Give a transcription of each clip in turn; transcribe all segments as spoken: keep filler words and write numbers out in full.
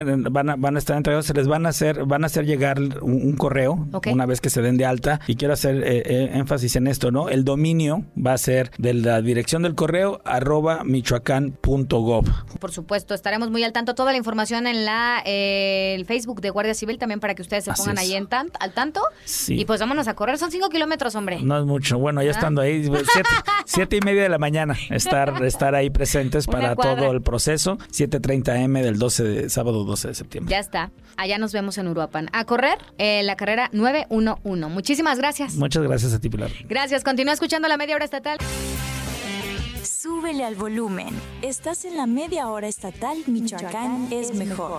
van a, van a estar entregados, se les van a hacer, van a hacer llegar un, un correo okay. una vez que se den de alta. Y quiero hacer eh, eh, énfasis en esto, ¿no? El dominio va a ser de la dirección del correo arroba michoacán punto gov. Por supuesto, estaremos muy al tanto. Toda la información en la eh, el Facebook de Guardia Civil también para que ustedes se pongan ahí en tan, al tanto. Sí. Y pues vámonos a correr. Son cinco kilómetros, hombre. No es mucho. Bueno, ya ¿Ah? estando ahí, siete, siete y media de la mañana, estar, estar ahí presentes para todo el proceso. siete treinta eme del doce de, sábado doce de septiembre. Ya está. Allá nos vemos en Uruapan. A correr eh, la carrera nueve uno uno. Muchísimas gracias. Muchas gracias a ti, Pilar. Gracias. Continúa escuchando la Media Hora Estatal. Súbele al volumen. Estás en la Media Hora Estatal Michoacán, Michoacán es mejor.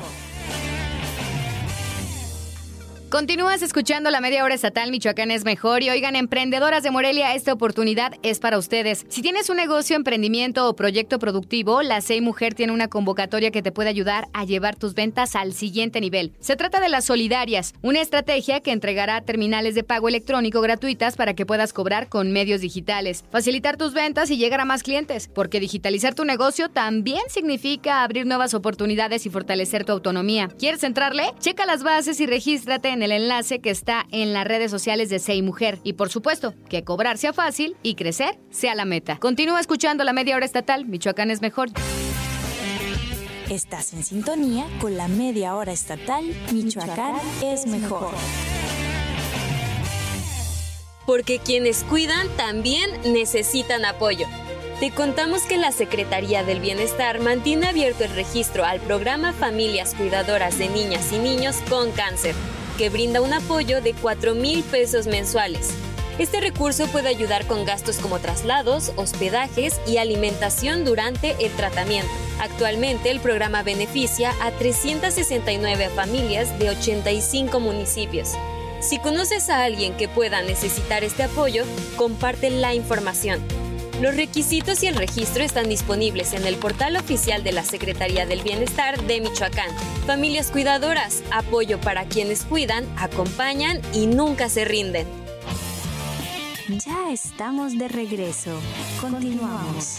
Continúas escuchando la Media Hora Estatal Michoacán es mejor. Y oigan, emprendedoras de Morelia, esta oportunidad es para ustedes. Si tienes un negocio, emprendimiento o proyecto productivo, la S E I Mujer tiene una convocatoria que te puede ayudar a llevar tus ventas al siguiente nivel. Se trata de las Solidarias, una estrategia que entregará terminales de pago electrónico gratuitas para que puedas cobrar con medios digitales, facilitar tus ventas y llegar a más clientes, porque digitalizar tu negocio también significa abrir nuevas oportunidades y fortalecer tu autonomía. ¿Quieres entrarle? Checa las bases y regístrate en el enlace que está en las redes sociales de S E I Mujer. Y por supuesto, que cobrar sea fácil y crecer sea la meta. Continúa escuchando la Media Hora Estatal. Michoacán es mejor. Estás en sintonía con la Media Hora Estatal. Michoacán es mejor. Porque quienes cuidan también necesitan apoyo. Te contamos que la Secretaría del Bienestar mantiene abierto el registro al programa Familias Cuidadoras de Niñas y Niños con Cáncer, que brinda un apoyo de cuatro mil pesos mensuales. Este recurso puede ayudar con gastos como traslados, hospedajes y alimentación durante el tratamiento. Actualmente el programa beneficia a trescientas sesenta y nueve familias de ochenta y cinco municipios. Si conoces a alguien que pueda necesitar este apoyo, comparte la información. Los requisitos y el registro están disponibles en el portal oficial de la Secretaría del Bienestar de Michoacán. Familias cuidadoras, apoyo para quienes cuidan, acompañan y nunca se rinden. Ya estamos de regreso. Continuamos.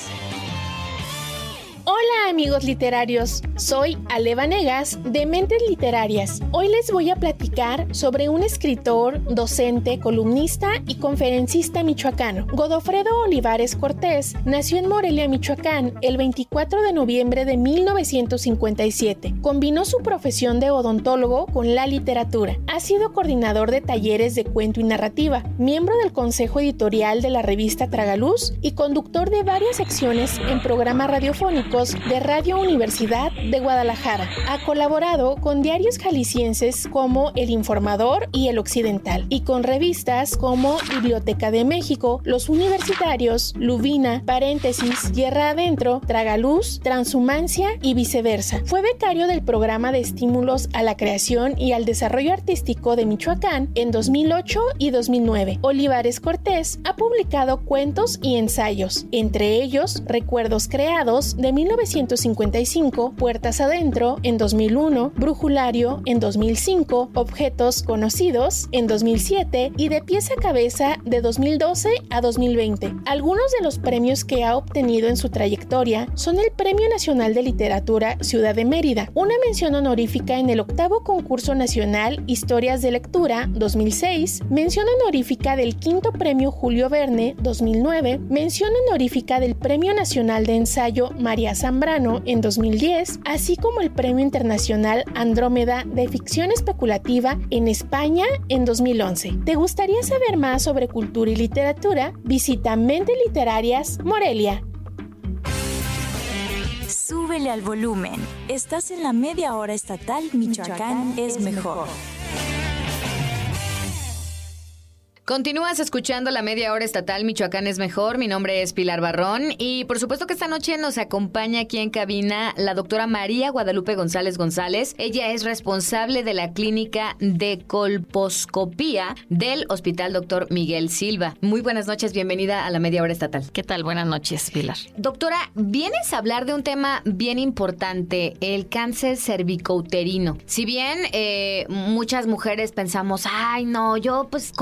Hola amigos literarios, soy Ale Vanegas de Mentes Literarias. Hoy les voy a platicar sobre un escritor, docente, columnista y conferencista michoacano. Godofredo Olivares Cortés nació en Morelia, Michoacán, el veinticuatro de noviembre de mil novecientos cincuenta y siete. Combinó su profesión de odontólogo con la literatura. Ha sido coordinador de talleres de cuento y narrativa, miembro del consejo editorial de la revista Tragaluz y conductor de varias secciones en programas radiofónicos de Radio Universidad de Guadalajara. Ha colaborado con diarios jaliscienses como El Informador y El Occidental, y con revistas como Biblioteca de México, Los Universitarios, Lubina, Paréntesis, Tierra Adentro, Tragaluz, Transhumancia y viceversa. Fue becario del Programa de Estímulos a la Creación y al Desarrollo Artístico de Michoacán en dos mil ocho y dos mil nueve. Olivares Cortés ha publicado cuentos y ensayos, entre ellos Recuerdos Creados de mil novecientos cincuenta y cinco, Puertas Adentro en dos mil uno, Brujulario en dos mil cinco, Objetos Conocidos en dos mil siete y De Pies a Cabeza de dos mil doce a dos mil veinte. Algunos de los premios que ha obtenido en su trayectoria son el Premio Nacional de Literatura Ciudad de Mérida, una mención honorífica en el octavo Concurso Nacional Historias de Lectura dos mil seis, mención honorífica del quinto Premio Julio Verne dos mil nueve, mención honorífica del Premio Nacional de Ensayo María Zambrano en dos mil diez, así como el Premio Internacional Andrómeda de Ficción Especulativa en España en dos mil once. ¿Te gustaría saber más sobre cultura y literatura? Visita Mentes Literarias Morelia. Súbele al volumen. Estás en la Media Hora Estatal Michoacán, Michoacán es mejor. Continúas escuchando la Media Hora Estatal Michoacán es mejor. Mi nombre es Pilar Barrón y por supuesto que esta noche nos acompaña aquí en cabina la doctora María Guadalupe González González. Ella es responsable de la clínica de colposcopía del Hospital Doctor Miguel Silva. Muy buenas noches, bienvenida a la Media Hora Estatal. ¿Qué tal? Buenas noches, Pilar. Doctora, vienes a hablar de un tema bien importante, el cáncer cervicouterino. Si bien eh, muchas mujeres pensamos, ay no, yo pues como que no siento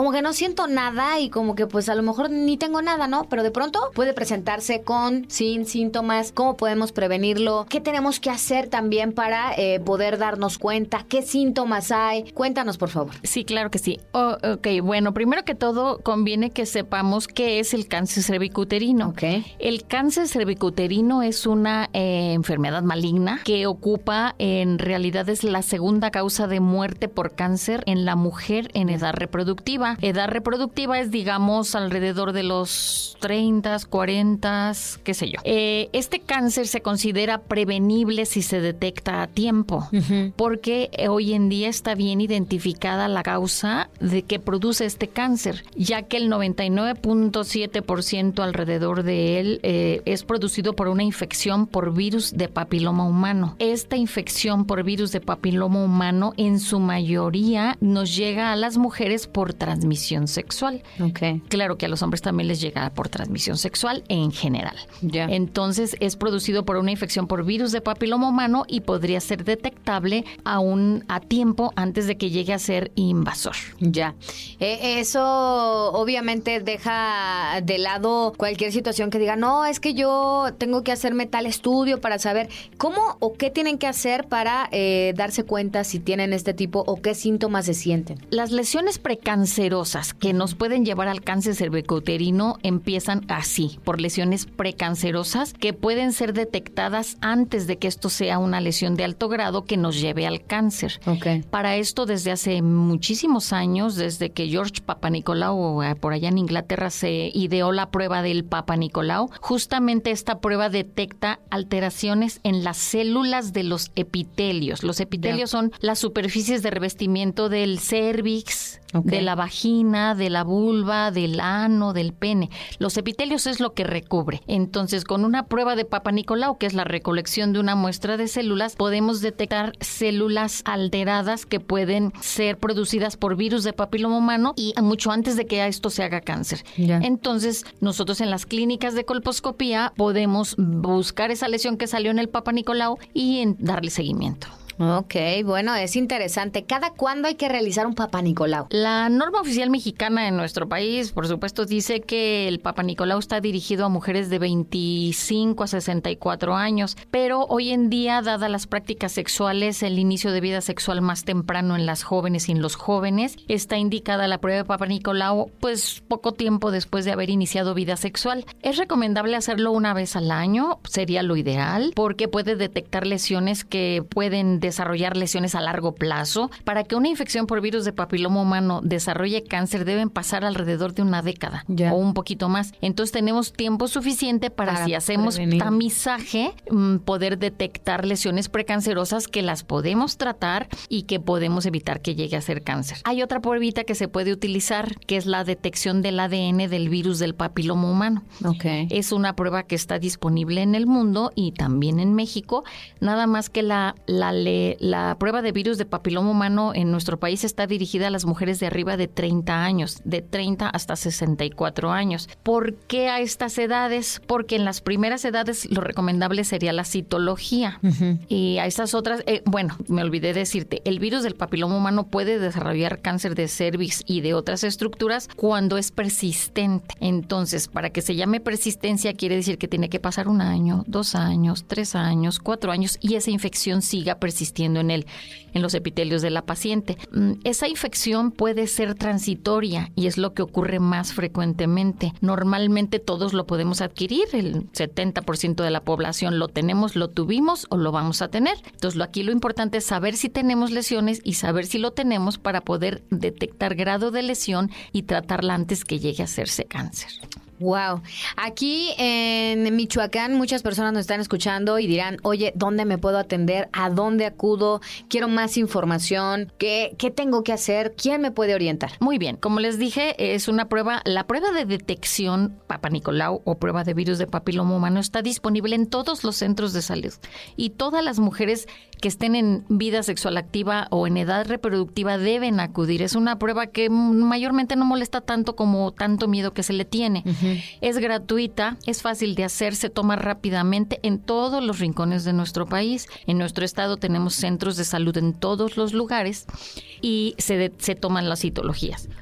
siento nada y como que pues a lo mejor ni tengo nada, ¿no? Pero de pronto puede presentarse con, sin síntomas. ¿Cómo podemos prevenirlo? ¿Qué tenemos que hacer también para eh, poder darnos cuenta? ¿Qué síntomas hay? Cuéntanos, por favor. Sí, claro que sí. Oh, ok, bueno, primero que todo conviene que sepamos qué es el cáncer cervicuterino. Okay. El cáncer cervicuterino es una eh, enfermedad maligna que ocupa, en realidad es la segunda causa de muerte por cáncer en la mujer en edad reproductiva. Edad reproductiva es, digamos, alrededor de los treinta, cuarenta, qué sé yo. Eh, este cáncer se considera prevenible si se detecta a tiempo, uh-huh. porque hoy en día está bien identificada la causa de que produce este cáncer, ya que el noventa y nueve punto siete por ciento alrededor de él eh, es producido por una infección por virus de papiloma humano. Esta infección por virus de papiloma humano en su mayoría nos llega a las mujeres por transmisión sexual. Okay. Claro que a los hombres también les llega por transmisión sexual en general. Yeah. Entonces es producido por una infección por virus de papiloma humano y podría ser detectable aún a tiempo antes de que llegue a ser invasor. Ya. Eh, eso obviamente deja de lado cualquier situación que diga, no, es que yo tengo que hacerme tal estudio para saber cómo o qué tienen que hacer para eh, darse cuenta si tienen este tipo o qué síntomas se sienten. Las lesiones precancerosas que nos pueden llevar al cáncer cervicuterino empiezan así, por lesiones precancerosas que pueden ser detectadas antes de que esto sea una lesión de alto grado que nos lleve al cáncer. Okay. Para esto, desde hace muchísimos años, desde que George Papanicolau, por allá en Inglaterra, se ideó la prueba del Papanicolau, justamente esta prueba detecta alteraciones en las células de los epitelios. Los epitelios yeah. son las superficies de revestimiento del cérvix, okay. de la vagina, de la vulva, del ano, del pene. Los epitelios es lo que recubre. Entonces, con una prueba de Papanicolau, que es la recolección de una muestra de células, podemos detectar células alteradas que pueden ser producidas por virus de papiloma humano y mucho antes de que a esto se haga cáncer. Yeah. Entonces, nosotros en las clínicas de colposcopía podemos buscar esa lesión que salió en el Papanicolau y en darle seguimiento. Ok, bueno, es interesante. ¿Cada cuándo hay que realizar un Papanicolau? La norma oficial mexicana en nuestro país, por supuesto, dice que el Papanicolau está dirigido a mujeres de veinticinco a sesenta y cuatro años, pero hoy en día, dadas las prácticas sexuales, el inicio de vida sexual más temprano en las jóvenes y en los jóvenes, está indicada la prueba de Papanicolau, pues poco tiempo después de haber iniciado vida sexual. Es recomendable hacerlo una vez al año, sería lo ideal, porque puede detectar lesiones que pueden desarrollar lesiones a largo plazo. Para que una infección por virus de papiloma humano desarrolle cáncer deben pasar alrededor de una década yeah. o un poquito más. Entonces tenemos tiempo suficiente para, para si hacemos prevenir. tamizaje, poder detectar lesiones precancerosas que las podemos tratar y que podemos evitar que llegue a ser cáncer. Hay otra pruebita que se puede utilizar, que es la detección del A D N del virus del papiloma humano. Okay. Es una prueba que está disponible en el mundo y también en México, nada más que la, la ley La prueba de virus de papiloma humano en nuestro país está dirigida a las mujeres de arriba de treinta años, de treinta hasta sesenta y cuatro años. ¿Por qué a estas edades? Porque en las primeras edades lo recomendable sería la citología. Uh-huh. Y a estas otras, eh, bueno, me olvidé decirte, el virus del papiloma humano puede desarrollar cáncer de cervix y de otras estructuras cuando es persistente. Entonces, para que se llame persistencia quiere decir que tiene que pasar un año, dos años, tres años, cuatro años y esa infección siga persistiendo en el, en los epitelios de la paciente. Esa infección puede ser transitoria y es lo que ocurre más frecuentemente. Normalmente todos lo podemos adquirir, el setenta por ciento de la población lo tenemos, lo tuvimos o lo vamos a tener. Entonces lo, aquí lo importante es saber si tenemos lesiones y saber si lo tenemos para poder detectar grado de lesión y tratarla antes que llegue a hacerse cáncer. Wow. Aquí en Michoacán muchas personas nos están escuchando y dirán, oye, ¿dónde me puedo atender? ¿A dónde acudo? Quiero más información. ¿Qué, qué tengo que hacer? ¿Quién me puede orientar? Muy bien. Como les dije, es una prueba, la prueba de detección Papanicolau o prueba de virus de papiloma humano está disponible en todos los centros de salud y todas las mujeres que estén en vida sexual activa o en edad reproductiva deben acudir. Es una prueba que mayormente no molesta tanto como tanto miedo que se le tiene. Uh-huh. Es gratuita, es fácil de hacer, se toma rápidamente en todos los rincones de nuestro país. En nuestro estado tenemos centros de salud en todos los lugares y se, de, se toman las citologías.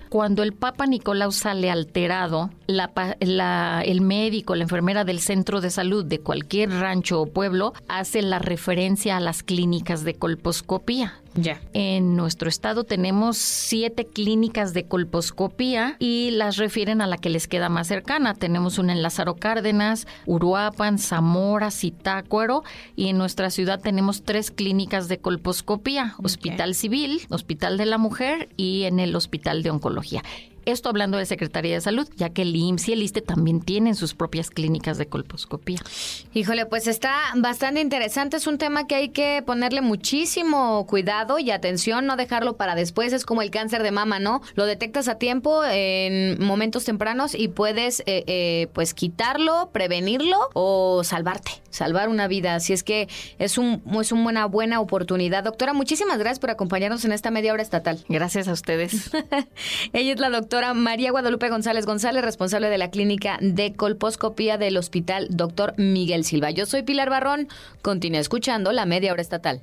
Cuando el Papa Nicolau sale alterado, la, la, el médico, la enfermera del centro de salud de cualquier rancho o pueblo hace la referencia a las clínicas de colposcopía. Ya. En nuestro estado tenemos siete clínicas de colposcopía y las refieren a la que les queda más cercana. Tenemos una en Lázaro Cárdenas, Uruapan, Zamora, Zitácuaro, y en nuestra ciudad tenemos tres clínicas de colposcopía: Hospital okay. Civil, Hospital de la Mujer y en el Hospital de Oncología. Esto hablando de Secretaría de Salud, ya que el I M S S y el ISSSTE también tienen sus propias clínicas de colposcopía. Híjole, pues está bastante interesante. Es un tema que hay que ponerle muchísimo cuidado y atención, no dejarlo para después. Es como el cáncer de mama, ¿no? Lo detectas a tiempo, en momentos tempranos, y puedes eh, eh, pues quitarlo, prevenirlo o salvarte, salvar una vida. Así es que es, un, es una buena oportunidad. Doctora, muchísimas gracias por acompañarnos en esta media hora estatal. Gracias a ustedes. Ella es la doctora María Guadalupe González González, responsable de la clínica de colposcopía del Hospital Doctor Miguel Silva. Yo soy Pilar Barrón. Continúa escuchando la media hora estatal.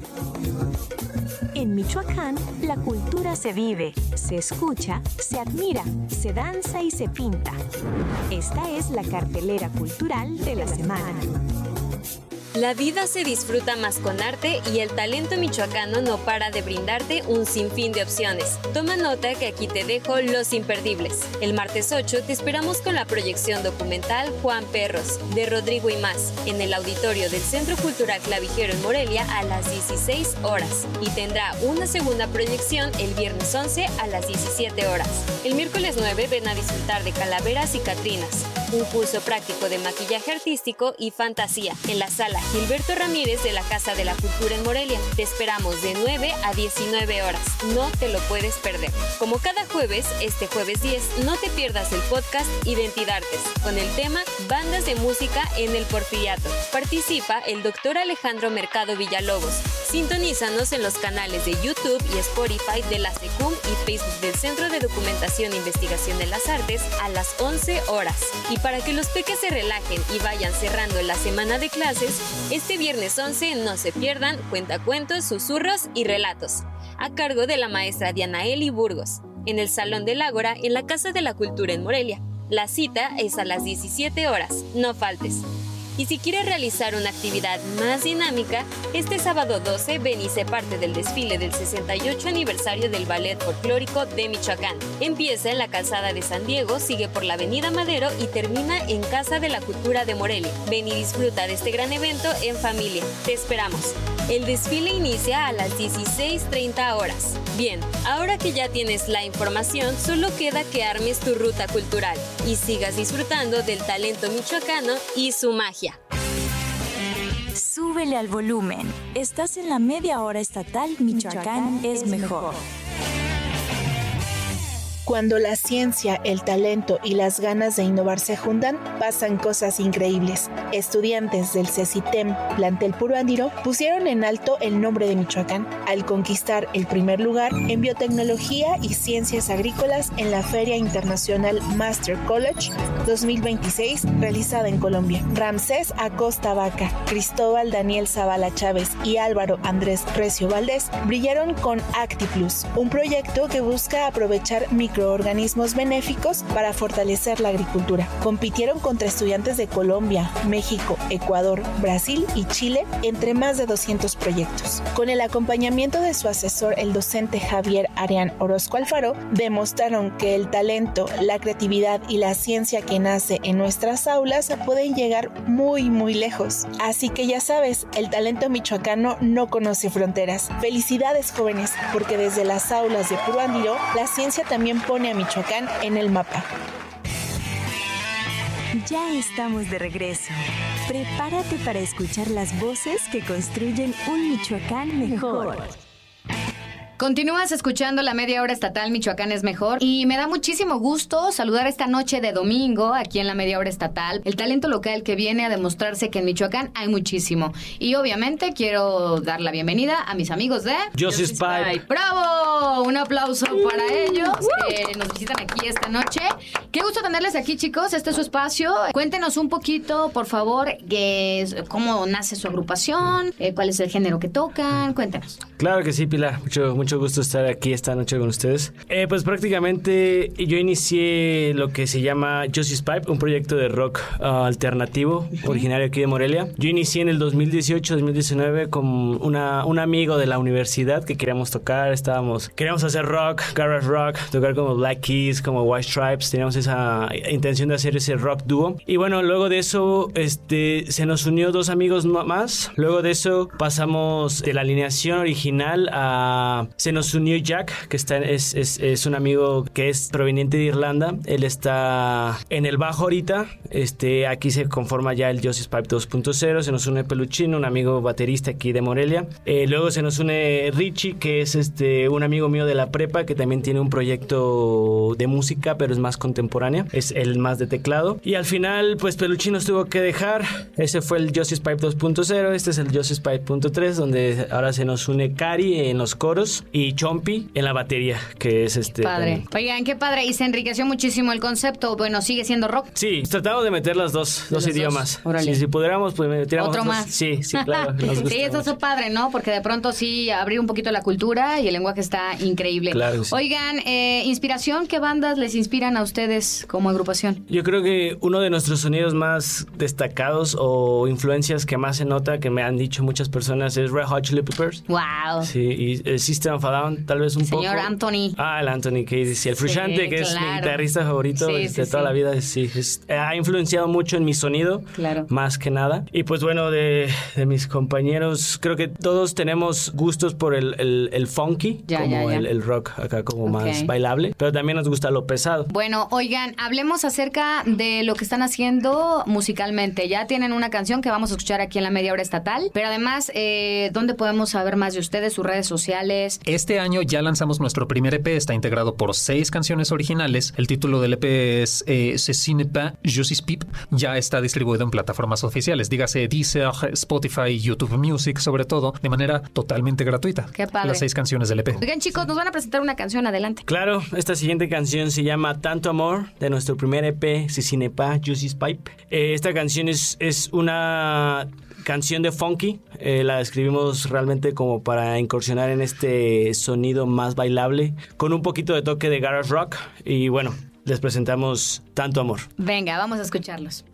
En Michoacán, la cultura se vive, se escucha, se admira, se danza y se pinta. Esta es la cartelera cultural de la semana. La vida se disfruta más con arte y el talento michoacano no para de brindarte un sinfín de opciones. Toma nota que aquí te dejo los imperdibles. El martes ocho te esperamos con la proyección documental Juan Perros, de Rodrigo y más, en el auditorio del Centro Cultural Clavijero en Morelia a las dieciséis horas. Y tendrá una segunda proyección el viernes once a las diecisiete horas. El miércoles nueve ven a disfrutar de Calaveras y Catrinas, un curso práctico de maquillaje artístico y fantasía en la sala Gilberto Ramírez de la Casa de la Cultura en Morelia. Te esperamos de nueve a diecinueve horas. No te lo puedes perder. Como cada jueves, este jueves diez, no te pierdas el podcast Identidades, con el tema Bandas de Música en el Porfiriato. Participa el doctor Alejandro Mercado Villalobos. Sintonízanos en los canales de YouTube y Spotify de la SECUM y Facebook del Centro de Documentación e Investigación de las Artes a las once horas. Y para que los peques se relajen y vayan cerrando la semana de clases, este viernes once no se pierdan Cuentacuentos, Susurros y Relatos, a cargo de la maestra Diana Eli Burgos, en el Salón del Ágora en la Casa de la Cultura en Morelia. La cita es a las diecisiete horas, no faltes. Y si quieres realizar una actividad más dinámica, este sábado doce ven y sé parte del desfile del sesenta y ocho aniversario del Ballet Folclórico de Michoacán. Empieza en la Calzada de San Diego, sigue por la Avenida Madero y termina en Casa de la Cultura de Morelia. Ven y disfruta de este gran evento en familia. Te esperamos. El desfile inicia a las dieciséis treinta horas. Bien, ahora que ya tienes la información, solo queda que armes tu ruta cultural y sigas disfrutando del talento michoacano y su magia. Súbele al volumen. Estás en la media hora estatal Michoacán, Michoacán es mejor. Cuando la ciencia, el talento y las ganas de innovar se juntan, pasan cosas increíbles. Estudiantes del CECITEM, plantel Puro Andiro, pusieron en alto el nombre de Michoacán al conquistar el primer lugar en biotecnología y ciencias agrícolas en la Feria Internacional Master College dos mil veintiséis realizada en Colombia. Ramsés Acosta Vaca, Cristóbal Daniel Zavala Chávez y Álvaro Andrés Recio Valdés brillaron con ActiPlus, un proyecto que busca aprovechar micro organismos benéficos para fortalecer la agricultura. Compitieron contra estudiantes de Colombia, México, Ecuador, Brasil y Chile entre más de doscientos proyectos. Con el acompañamiento de su asesor, el docente Javier Arián Orozco Alfaro, demostraron que el talento, la creatividad y la ciencia que nace en nuestras aulas pueden llegar muy muy lejos. Así que ya sabes, el talento michoacano no conoce fronteras. Felicidades, jóvenes, porque desde las aulas de Puro Andiro, la ciencia también pone a Michoacán en el mapa. Ya estamos de regreso. Prepárate para escuchar las voces que construyen un Michoacán mejor. Continúas escuchando la media hora estatal Michoacán es mejor y me da muchísimo gusto saludar esta noche de domingo aquí en la media hora estatal el talento local que viene a demostrarse que en Michoacán hay muchísimo. Y obviamente quiero dar la bienvenida a mis amigos de Josie Spipe. ¡Bravo! Un aplauso para ellos que nos visitan aquí esta noche. Qué gusto tenerles aquí, chicos. Este es su espacio. Cuéntenos un poquito, por favor, que, cómo nace su agrupación, eh, cuál es el género que tocan. Cuéntenos. Claro que sí, Pilar. Mucho, mucho mucho gusto estar aquí esta noche con ustedes. Eh, pues prácticamente yo inicié lo que se llama Josie's Pipe, un proyecto de rock uh, alternativo, originario aquí de Morelia. Yo inicié en el dos mil dieciocho, dos mil diecinueve con una, un amigo de la universidad que queríamos tocar, estábamos, queríamos hacer rock, garage rock, tocar como Black Keys, como White Stripes, teníamos esa intención de hacer ese rock dúo. Y bueno, luego de eso este, se nos unió dos amigos más. Luego de eso pasamos de la alineación original a... Se nos unió Jack, que está, es, es, es un amigo que es proveniente de Irlanda. Él está en el bajo ahorita. Este, aquí se conforma ya el Josie's Pipe dos punto cero. Se nos une Peluchino, un amigo baterista aquí de Morelia. Eh, luego se nos une Richie, que es este, un amigo mío de la prepa, que también tiene un proyecto de música, pero es más contemporánea. Es el más de teclado. Y al final, pues Peluchino nos tuvo que dejar. Ese fue el Josie's Pipe dos punto cero. Este es el Josie's Pipe punto tres, donde ahora se nos une Cari en los coros y Chompy en la batería, que es este... Padre. Oigan, qué padre. Y se enriqueció muchísimo el concepto. Bueno, ¿sigue siendo rock? Sí, tratamos de meter las dos, dos idiomas. Dos. Sí, si pudiéramos, pues metiéramos otro dos. más. Sí, sí, claro. Sí, eso es padre, ¿no? Porque de pronto sí abrir un poquito la cultura y el lenguaje está increíble. Claro, sí. Oigan, eh, inspiración, ¿qué bandas les inspiran a ustedes como agrupación? Yo creo que uno de nuestros sonidos más destacados o influencias que más se nota, que me han dicho muchas personas, es Red Hot Chili Peppers. Wow. Sí, y el System of a Down, tal vez un Señor poco. Señor Anthony. Ah, el Anthony, que dice, el Frusciante, sí, que claro. es mi guitarrista favorito sí, de sí, toda sí. la vida. Sí, es, ha influenciado mucho en mi sonido, claro. más que nada. Y pues bueno, de, de mis compañeros, creo que todos tenemos gustos por el, el, el funky, ya, como ya, ya. El, el rock acá como okay. más bailable, pero también nos gusta lo pesado. Bueno, oigan, hablemos acerca de lo que están haciendo musicalmente. Ya tienen una canción que vamos a escuchar aquí en la media hora estatal, pero además, eh, ¿dónde podemos saber más de ustedes, sus redes sociales? Este año ya lanzamos nuestro primer E P, está integrado por seis canciones originales. El título del E P es eh, Ce n'est pas Josie's Pipe. Ya está distribuido en plataformas oficiales, dígase Deezer, Spotify, YouTube Music, sobre todo, de manera totalmente gratuita. Qué padre. Las seis canciones del E P. Oigan, chicos, nos van a presentar una canción, adelante. Claro, esta siguiente canción se llama Tanto Amor, de nuestro primer E P, Ce n'est pas Josie's Pipe. Eh, esta canción es, es una canción de funky, eh, la escribimos realmente como para incursionar en este sonido más bailable, con un poquito de toque de garage rock, y bueno, les presentamos Tanto Amor. Venga, vamos a escucharlos.